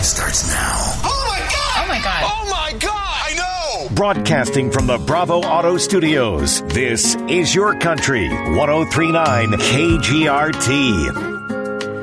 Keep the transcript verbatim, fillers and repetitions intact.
starts now. Oh, my God! Oh, my God. Oh, my God! I know! Broadcasting from the Bravo Auto Studios, this is Your Country, one oh three point nine K G R T.